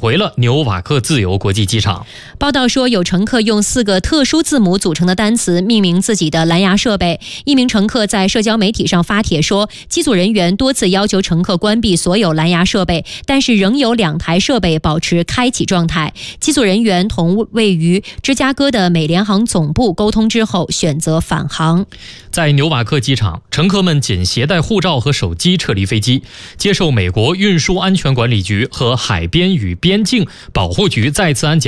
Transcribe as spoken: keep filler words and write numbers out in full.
回了纽瓦克自由国际机场。 报道说，有乘客用四个特殊字母组成的单词命名自己的蓝牙设备。一名乘客在社交媒体上发帖说，机组人员多次要求乘客关闭所有蓝牙设备，但是仍有两台设备保持开启状态。机组人员同位于芝加哥的美联航总部沟通之后，选择返航。 在纽瓦克机场，乘客们仅携带护照和手机撤离飞机，接受美国运输安全管理局和海边与边境保护局再次安检